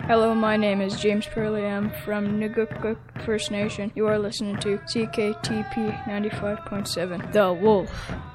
Hello, my name is James Purley. I'm from Nugukuk First Nation. You are listening to CKTP 95.7, The Wolf.